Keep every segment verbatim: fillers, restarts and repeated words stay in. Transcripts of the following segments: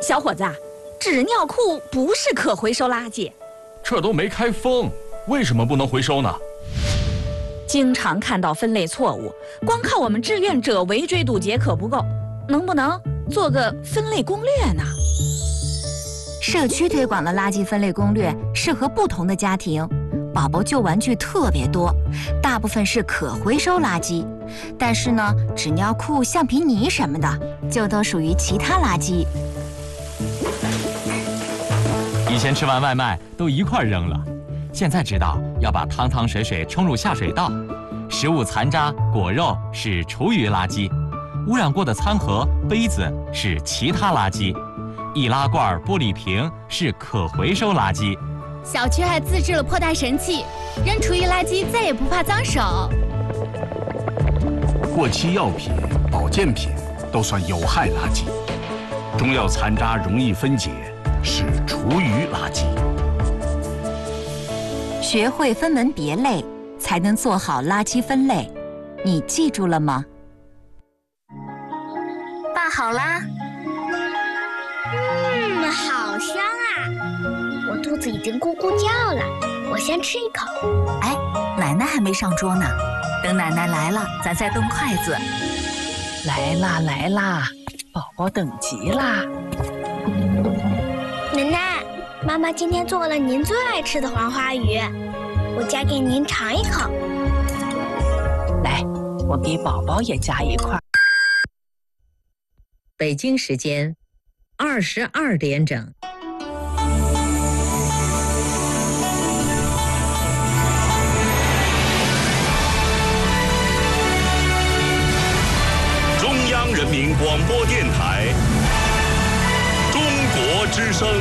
小伙子，纸尿裤不是可回收垃圾。 这都没开封，为什么不能回收呢？ 经常看到分类错误，光靠我们志愿者围追堵截可不够，能不能做个分类攻略呢？ 社区推广的垃圾分类攻略适合不同的家庭。宝宝旧玩具特别多，大部分是可回收垃圾，但是呢，纸尿裤、橡皮泥什么的就都属于其他垃圾。 以前吃完外卖都一块扔了，现在知道要把汤汤水水冲入下水道。食物残渣、果肉是厨余垃圾，污染过的餐盒、杯子是其他垃圾，易拉罐、玻璃瓶是可回收垃圾。 小区还自制了破袋神器，扔厨余垃圾再也不怕脏手。 过期药品、保健品都算有害垃圾，中药残渣容易分解，是厨余垃圾。 学会分门别类，才能做好垃圾分类。你记住了吗？ 拌好啦。 嗯，好香啊！我肚子已经咕咕叫了，我先吃一口。 哎，奶奶还没上桌呢，等奶奶来了，咱再动筷子。 来啦来啦，宝宝等急啦！ 奶奶，妈妈今天做了您最爱吃的黄花鱼，我夹给您尝一口。 来，我给宝宝也夹一块。 北京时间二十二点整。 中央人民广播电台中国之声。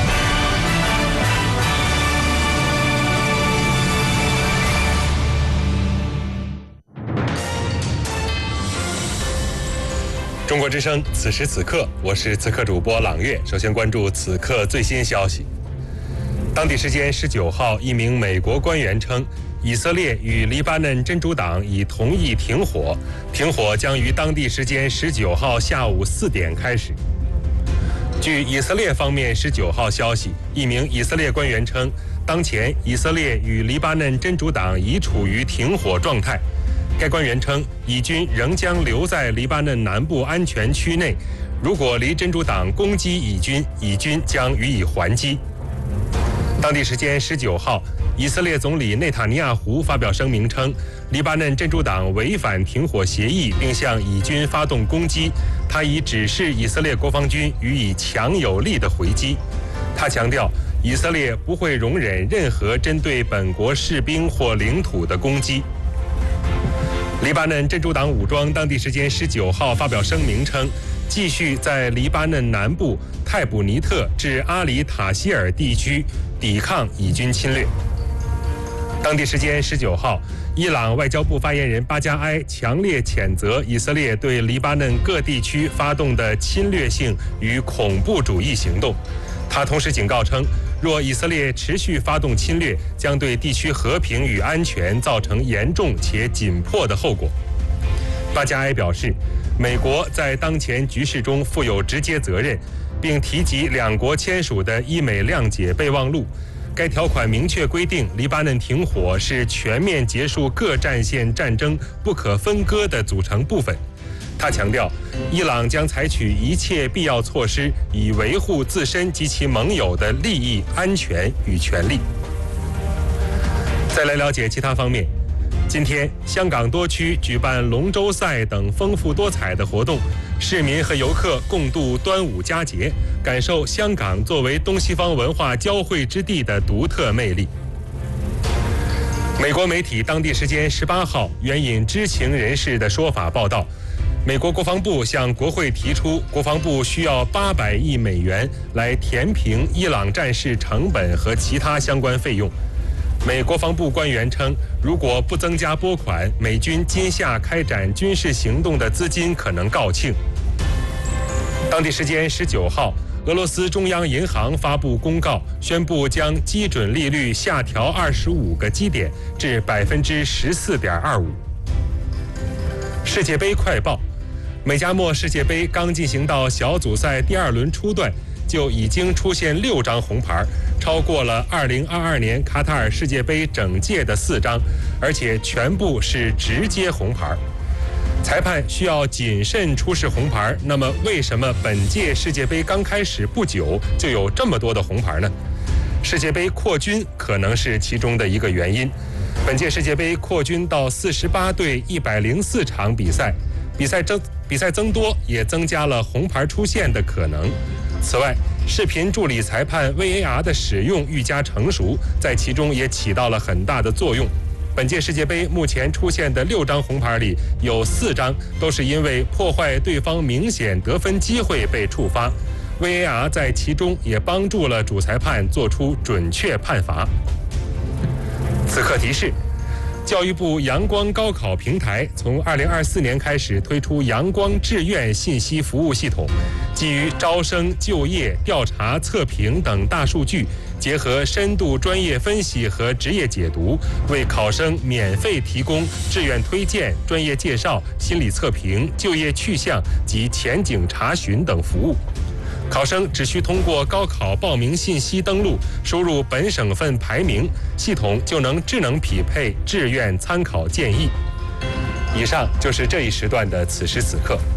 中国之声，此时此刻，我是此刻主播朗月。首先关注此刻最新消息。当地时间十九号，一名美国官员称，以色列与黎巴嫩真主党已同意停火，停火将于当地时间十九号下午四点开始。据以色列方面十九号消息，一名以色列官员称，当前以色列与黎巴嫩真主党已处于停火状态。该官员称，以军仍将留在黎巴嫩南部安全区内，如果黎真主党攻击以军，以军将予以还击。当地时间十九号，以色列总理内塔尼亚胡发表声明称，黎巴嫩真主党违反停火协议，并向以军发动攻击，他已指示以色列国防军予以强有力的回击。他强调，以色列不会容忍任何针对本国士兵或领土的攻击。黎巴嫩真主党武装当地时间十九号发表声明称，继续在黎巴嫩南部泰卜尼特至阿里塔希尔地区抵抗以军侵略。当地时间十九号，伊朗外交部发言人巴加埃强烈谴责以色列对黎巴嫩各地区发动的侵略性与恐怖主义行动。他同时警告称，若以色列持续发动侵略，将对地区和平与安全造成严重且紧迫的后果。巴加埃表示，美国在当前局势中负有直接责任，并提及两国签署的伊美谅解备忘录。该条款明确规定，黎巴嫩停火是全面结束各战线战争不可分割的组成部分。他强调，伊朗将采取一切必要措施，以维护自身及其盟友的利益、安全与权利。再来了解其他方面。今天，香港多区举办龙舟赛等丰富多彩的活动，市民和游客共度端午佳节，感受香港作为东西方文化交汇之地的独特魅力。美国媒体当地时间十八号援引知情人士的说法报道，美国国防部向国会提出，国防部需要八百亿美元来填平伊朗战事成本和其他相关费用。美国防部官员称，如果不增加拨款，美军今夏开展军事行动的资金可能告罄。当地时间十九号，俄罗斯中央银行发布公告，宣布将基准利率下调二十五个基点至百分之十四点二五。世界杯快报。美加墨世界杯刚进行到小组赛第二轮初段， 就已经出现六张红牌，超过了二零二二年卡塔尔世界杯整届的四张，而且全部是直接红牌。裁判需要谨慎出示红牌，那么为什么本届世界杯刚开始不久就有这么多的红牌呢？世界杯扩军可能是其中的一个原因。本届世界杯扩军到四十八队一百零四场比赛，比赛增比赛增多也增加了红牌出现的可能。此外，视频助理裁判 V A R 的使用愈加成熟，在其中也起到了很大的作用。本届世界杯目前出现的六张红牌里，有四张都是因为破坏对方明显得分机会被触发， V A R 在其中也帮助了主裁判做出准确判罚。此刻提示：教育部阳光高考平台从二零二四年开始推出阳光志愿信息服务系统，基于招生、就业、调查、测评等大数据，结合深度专业分析和职业解读，为考生免费提供志愿推荐、专业介绍、心理测评、就业去向及前景查询等服务。考生只需通过高考报名信息登录，输入本省份排名，系统就能智能匹配志愿参考建议。以上就是这一时段的此时此刻。